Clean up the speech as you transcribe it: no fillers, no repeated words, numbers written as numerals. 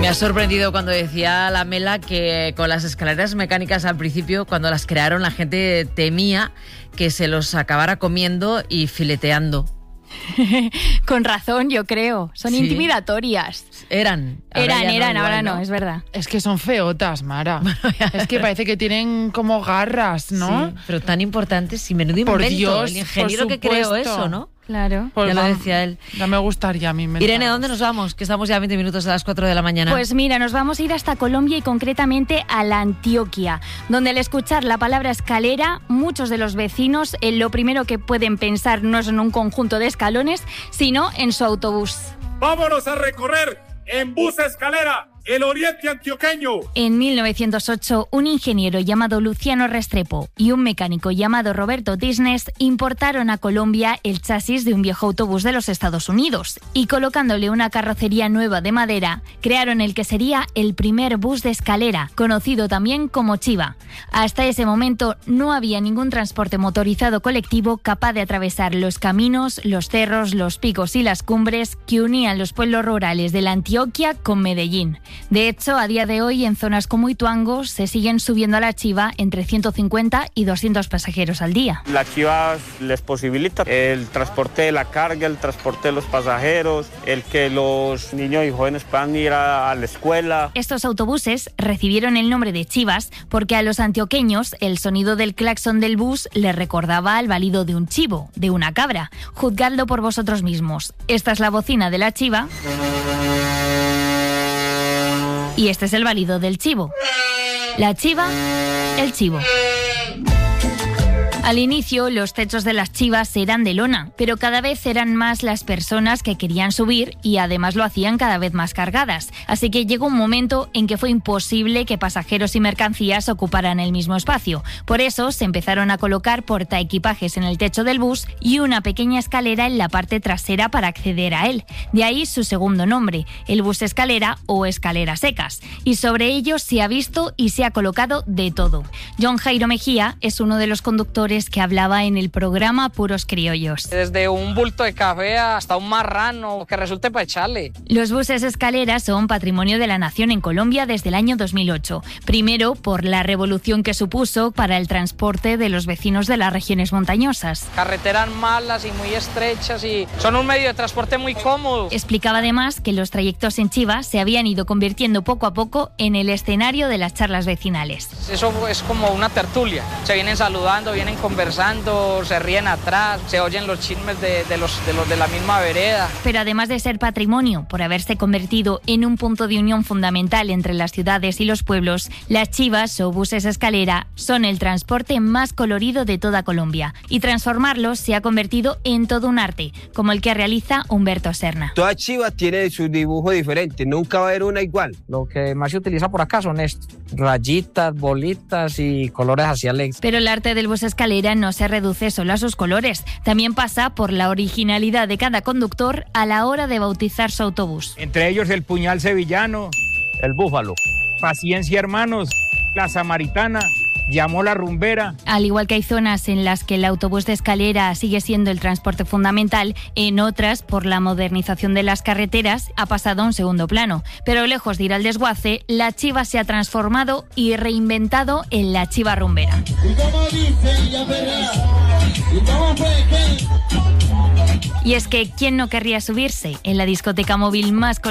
Me ha sorprendido cuando decía la Mela que con las escaleras mecánicas al principio, cuando las crearon, la gente temía que se los acabara comiendo y fileteando. Con razón, yo creo. Son intimidatorias. Eran, ahora no, es verdad. Es que son feotas, Mara. Es que parece que tienen como garras, ¿no? Sí, pero tan importantes y menudo invento. Por Dios, el ingeniero que creó eso, ¿no? Claro. Pues ya lo decía él. Ya me gustaría a mí. Irene, ¿dónde nos vamos? Que estamos ya a 20 minutos de las 4 de la mañana. Pues mira, nos vamos a ir hasta Colombia y concretamente a la Antioquia, donde al escuchar la palabra escalera, muchos de los vecinos lo primero que pueden pensar no es en un conjunto de escalones, sino en su autobús. ¡Vámonos a recorrer en bus escalera el oriente antioqueño! En 1908, un ingeniero llamado Luciano Restrepo y un mecánico llamado Roberto Tisnes importaron a Colombia el chasis de un viejo autobús de los Estados Unidos y colocándole una carrocería nueva de madera, crearon el que sería el primer bus de escalera, conocido también como Chiva. Hasta ese momento no había ningún transporte motorizado colectivo capaz de atravesar los caminos, los cerros, los picos y las cumbres que unían los pueblos rurales de la Antioquia con Medellín. De hecho, a día de hoy, en zonas como Ituango, se siguen subiendo a la Chiva entre 150 y 200 pasajeros al día. La Chiva les posibilita el transporte de la carga, el transporte de los pasajeros, el que los niños y jóvenes puedan ir a la escuela. Estos autobuses recibieron el nombre de chivas porque a los antioqueños el sonido del claxon del bus les recordaba al balido de un chivo, de una cabra. Juzgadlo por vosotros mismos. Esta es la bocina de la Chiva. Y este es el balido del chivo. La Chiva, el chivo. Al inicio, los techos de las chivas eran de lona, pero cada vez eran más las personas que querían subir y además lo hacían cada vez más cargadas. Así que llegó un momento en que fue imposible que pasajeros y mercancías ocuparan el mismo espacio. Por eso se empezaron a colocar portaequipajes en el techo del bus y una pequeña escalera en la parte trasera para acceder a él. De ahí su segundo nombre, el bus escalera o escaleras secas. Y sobre ellos se ha visto y se ha colocado de todo. John Jairo Mejía es uno de los conductores que hablaba en el programa Puros Criollos. Desde un bulto de café hasta un marrano que resulte para echarle. Los buses escaleras son patrimonio de la nación en Colombia desde el año 2008. Primero, por la revolución que supuso para el transporte de los vecinos de las regiones montañosas. Carreteras malas y muy estrechas y son un medio de transporte muy cómodo. Explicaba además que los trayectos en Chiva se habían ido convirtiendo poco a poco en el escenario de las charlas vecinales. Eso es como una tertulia. Se vienen saludando, vienen conversando, se ríen atrás, se oyen los chismes de los de la misma vereda. Pero además de ser patrimonio, por haberse convertido en un punto de unión fundamental entre las ciudades y los pueblos, las chivas o buses escalera son el transporte más colorido de toda Colombia. Y transformarlos se ha convertido en todo un arte, como el que realiza Humberto Serna. Toda chiva tiene su dibujo diferente, nunca va a haber una igual. Lo que más se utiliza por acá son rayitas, bolitas y colores hacia alegres. Pero el arte del bus escalera no se reduce solo a sus colores, también pasa por la originalidad de cada conductor a la hora de bautizar su autobús. Entre ellos el puñal sevillano, El búfalo. Paciencia hermanos, la samaritana, llamó la rumbera. Al igual que hay zonas en las que el autobús de escalera sigue siendo el transporte fundamental, en otras, por la modernización de las carreteras, ha pasado a un segundo plano. Pero lejos de ir al desguace, la chiva se ha transformado y reinventado en la chiva rumbera. Y es que, ¿quién no querría subirse en la discoteca móvil más